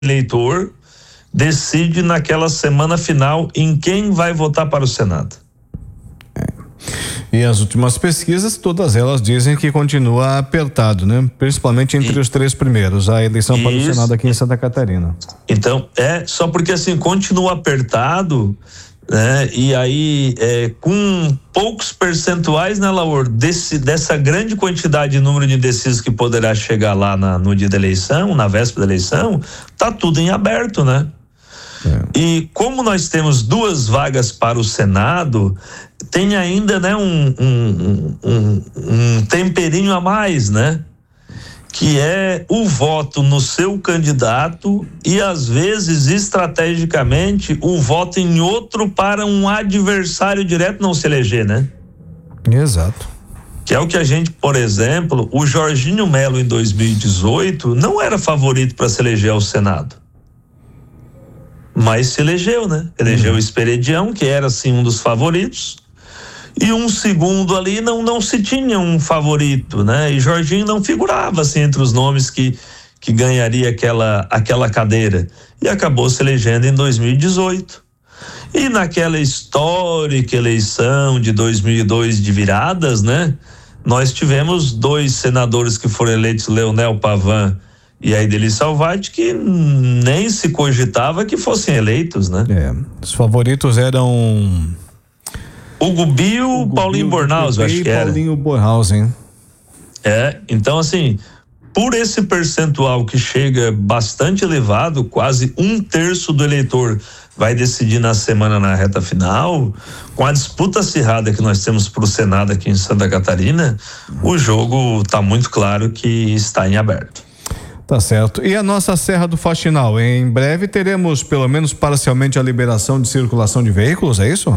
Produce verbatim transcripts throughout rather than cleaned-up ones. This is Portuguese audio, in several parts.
eleitor decide naquela semana final em quem vai votar para o Senado. E as últimas pesquisas, todas elas dizem que continua apertado, né? Principalmente entre e, os três primeiros, a eleição isso, para o Senado aqui em Santa Catarina. Então, é só porque assim, continua apertado, né? E aí, é, com poucos percentuais, né, Laur, desse, dessa grande quantidade de número de indecisos que poderá chegar lá na, no dia da eleição, na véspera da eleição, tá tudo em aberto, né? É. E como nós temos duas vagas para o Senado, tem ainda, né, um, um, um, um temperinho a mais, né? Que é o voto no seu candidato e, às vezes, estrategicamente, o voto em outro para um adversário direto não se eleger, né? Exato. Que é o que a gente, por exemplo, o Jorginho Melo em dois mil e dezoito não era favorito para se eleger ao Senado. Mas se elegeu, né? Elegeu o Esperedião, que era assim um dos favoritos, e um segundo ali não não se tinha um favorito, né? E Jorginho não figurava assim entre os nomes que que ganharia aquela aquela cadeira, e acabou se elegendo em dois mil e dezoito. E naquela histórica eleição de dois mil e dois de viradas, né? Nós tivemos dois senadores que foram eleitos, Leonel Pavan e a Ideli Salvati, que nem se cogitava que fossem eleitos, né? É, os favoritos eram Hugo Bio, Hugo Paulinho Bio, Bornhausen, acho que era. Paulinho Bornhausen. É, então assim, por esse percentual que chega bastante elevado, quase um terço do eleitor vai decidir na semana, na reta final, com a disputa acirrada que nós temos para o Senado aqui em Santa Catarina, o jogo tá muito claro que está em aberto. Tá certo. E a nossa Serra do Faxinal? Em breve teremos, pelo menos parcialmente, a liberação de circulação de veículos, é isso?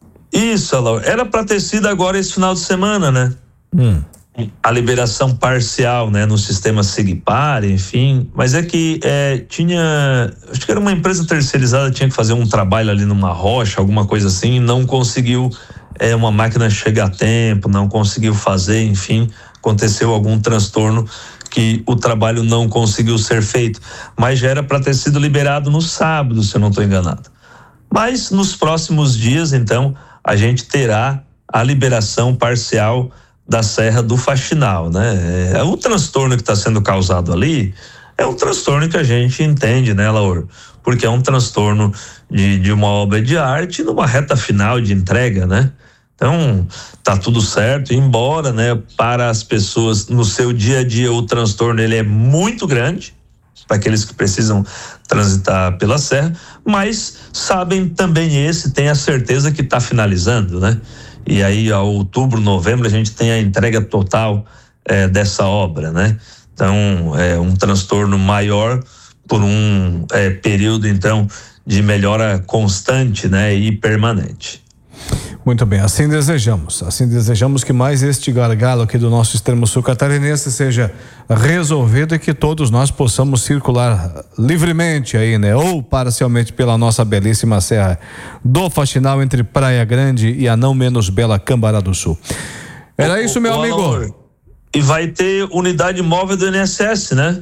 Isso, Alaur. Era para ter sido agora esse final de semana, né? Hum. A liberação parcial, né? No sistema Sigpar, enfim. Mas é que é, tinha, acho que era uma empresa terceirizada, tinha que fazer um trabalho ali numa rocha, alguma coisa assim, não conseguiu, é, uma máquina chegar a tempo, não conseguiu fazer, enfim, aconteceu algum transtorno que o trabalho não conseguiu ser feito, mas já era para ter sido liberado no sábado, se eu não estou enganado. Mas nos próximos dias, então, a gente terá a liberação parcial da Serra do Faxinal, né? É, o transtorno que está sendo causado ali é um transtorno que a gente entende, né, Laura? Porque é um transtorno de, de uma obra de arte numa reta final de entrega, né? Então, tá tudo certo, embora, né, para as pessoas no seu dia a dia o transtorno ele é muito grande, para aqueles que precisam transitar pela serra, mas sabem também esse, tem a certeza que está finalizando, né? E aí, a outubro, novembro, a gente tem a entrega total eh, dessa obra, né? Então, é um transtorno maior por um eh, período, então, de melhora constante, né, e permanente. Muito bem, assim desejamos, assim desejamos que mais este gargalo aqui do nosso extremo sul catarinense seja resolvido e que todos nós possamos circular livremente aí, né? Ou parcialmente pela nossa belíssima Serra do Faxinal entre Praia Grande e a não menos bela Cambará do Sul. Era o, isso, meu o, amigo. Amor. E vai ter unidade móvel do I N S S, né?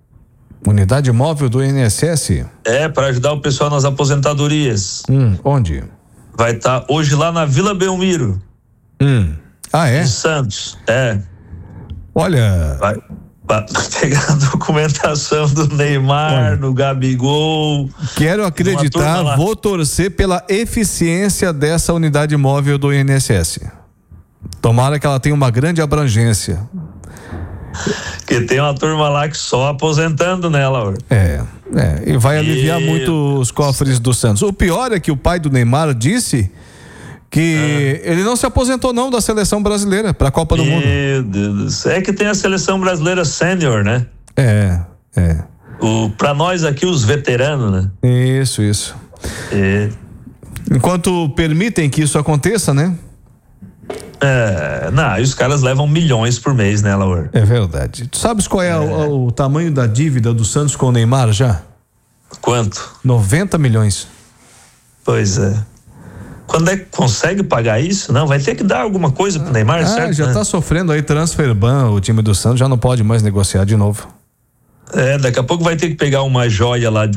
Unidade móvel do I N S S? É, para ajudar o pessoal nas aposentadorias. Hum, onde? Vai estar tá hoje lá na Vila Belmiro. Hum. Ah, é? Em Santos, é. Olha. Vai, vai pegar a documentação do Neymar, do Gabigol. Quero acreditar, vou torcer pela eficiência dessa unidade móvel do I N S S. Tomara que ela tenha uma grande abrangência. Que tem uma turma lá que só aposentando nela, Laura. É, é, e vai aliviar e... muito os cofres do Santos. O pior é que o pai do Neymar disse que ah. ele não se aposentou não da seleção brasileira para a Copa do Mundo. Meu Deus do céu. É que tem a seleção brasileira sênior, né? É, é. O, pra nós aqui, os veteranos, né? Isso, isso. É. Enquanto permitem que isso aconteça, né? É, não, e os caras levam milhões por mês, né, Laura? É verdade. Tu sabes qual é, é. O, o tamanho da dívida do Santos com o Neymar já? Quanto? noventa milhões. Pois é. Quando é que consegue pagar isso? Não, vai ter que dar alguma coisa pro Neymar, ah, certo? Já né? tá sofrendo aí transfer ban, o time do Santos já não pode mais negociar de novo. É, daqui a pouco vai ter que pegar uma joia lá